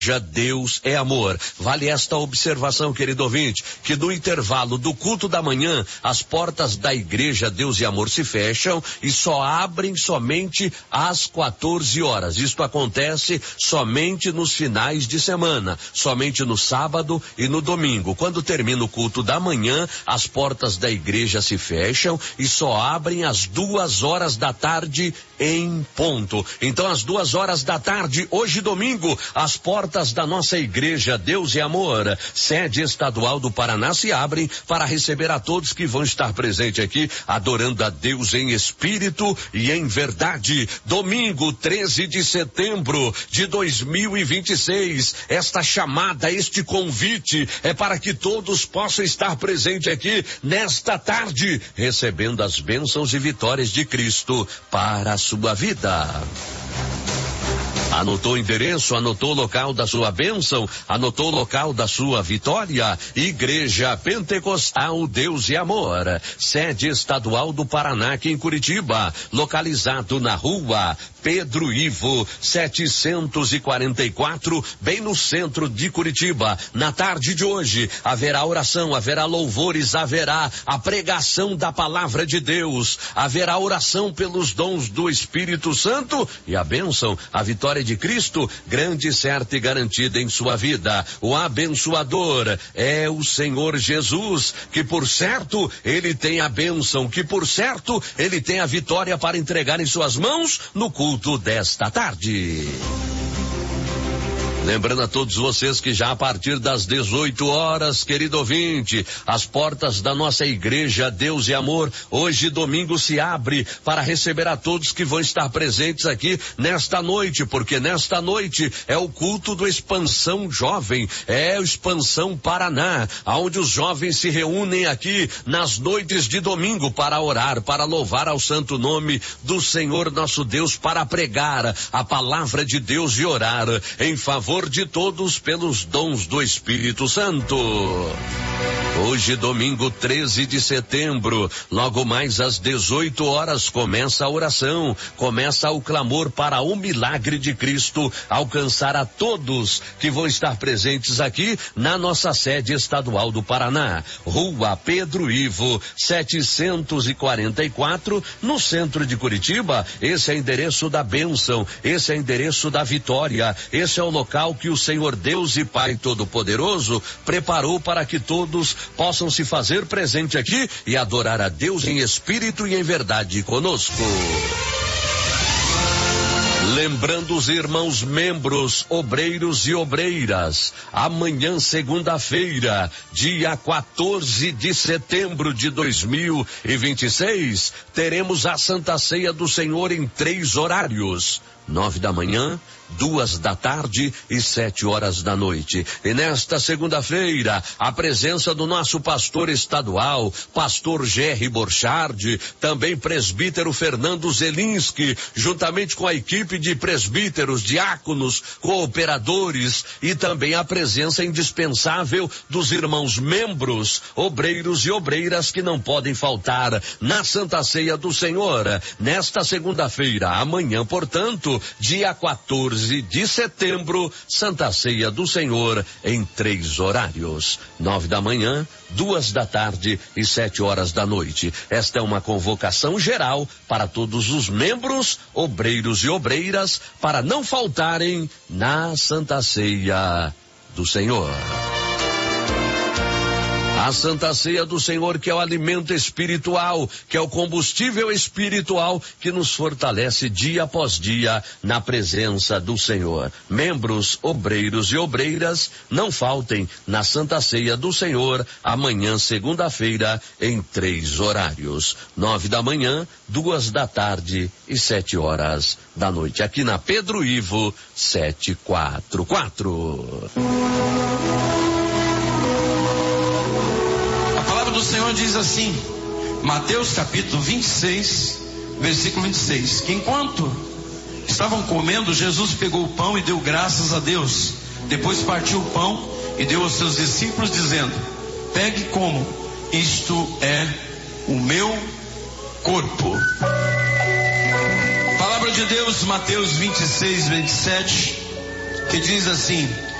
Deus é amor. Vale esta observação, querido ouvinte, que no intervalo do culto da manhã, as portas da igreja Deus e Amor se fecham e só abrem somente às 14 horas. Isto acontece somente nos finais de semana, somente no sábado e no domingo. Quando termina o culto da manhã, as portas da igreja se fecham e só abrem às 2 horas da tarde em ponto. Então, às 2 horas da tarde, hoje domingo, as portas da nossa igreja Deus e Amor, sede estadual do Paraná, se abrem para receber a todos que vão estar presentes aqui, adorando a Deus em espírito e em verdade. Domingo, 13 de setembro de 2026, esta chamada, este convite é para que todos possam estar presentes aqui nesta tarde, recebendo as bênçãos e vitórias de Cristo para a sua vida. Anotou o endereço, anotou o local da sua bênção, anotou o local da sua vitória? Igreja Pentecostal Deus e Amor, sede estadual do Paraná, aqui em Curitiba, localizado na rua Pedro Ivo, 744, bem no centro de Curitiba. Na tarde de hoje, haverá oração, haverá louvores, haverá a pregação da palavra de Deus, haverá oração pelos dons do Espírito Santo e a bênção, a vitória de Cristo, grande, certa e garantida em sua vida. O abençoador é o Senhor Jesus, que por certo ele tem a bênção, que por certo ele tem a vitória para entregar em suas mãos no culto desta tarde. Lembrando a todos vocês que já a partir das 18 horas, querido ouvinte, as portas da nossa igreja Deus e Amor, hoje domingo, se abre para receber a todos que vão estar presentes aqui nesta noite, porque nesta noite é o culto do Expansão Jovem, é o Expansão Paraná, onde os jovens se reúnem aqui nas noites de domingo para orar, para louvar ao santo nome do Senhor nosso Deus, para pregar a palavra de Deus e orar em favor de todos pelos dons do Espírito Santo. Hoje, domingo 13 de setembro, logo mais às 18 horas, começa a oração, começa o clamor para o milagre de Cristo alcançar a todos que vão estar presentes aqui na nossa sede estadual do Paraná, rua Pedro Ivo, 744, no centro de Curitiba. Esse é o endereço da bênção, esse é o endereço da vitória, esse é o local que o Senhor Deus e Pai Todo-Poderoso preparou para que todos possam se fazer presente aqui e adorar a Deus em espírito e em verdade conosco. Lembrando os irmãos membros, obreiros e obreiras, amanhã, segunda-feira, dia 14 de setembro de 2026, teremos a Santa Ceia do Senhor em 3 horários: 9 da manhã, 2 da tarde e 7 horas da noite. E nesta segunda-feira, a presença do nosso pastor estadual, pastor Gerry Borchardt, também presbítero Fernando Zelinski, juntamente com a equipe de presbíteros, diáconos, cooperadores, e também a presença indispensável dos irmãos membros, obreiros e obreiras que não podem faltar na Santa Ceia do Senhor. Nesta segunda-feira, amanhã, portanto, dia 14 de setembro, Santa Ceia do Senhor em 3 horários: 9 da manhã, 2 da tarde e 7 horas da noite. Esta é uma convocação geral para todos os membros, obreiros e obreiras, para não faltarem na Santa Ceia do Senhor. A Santa Ceia do Senhor, que é o alimento espiritual, que é o combustível espiritual que nos fortalece dia após dia na presença do Senhor. Membros, obreiros e obreiras, não faltem na Santa Ceia do Senhor, amanhã, segunda-feira, em 3 horários: 9 da manhã, 2 da tarde e 7 horas da noite. Aqui na Pedro Ivo, 744. O Senhor diz assim, Mateus capítulo 26, versículo 26, que enquanto estavam comendo, Jesus pegou o pão e deu graças a Deus. Depois partiu o pão e deu aos seus discípulos, dizendo: pegue e comam, isto é o meu corpo. Palavra de Deus, Mateus 26, 27. que diz assim: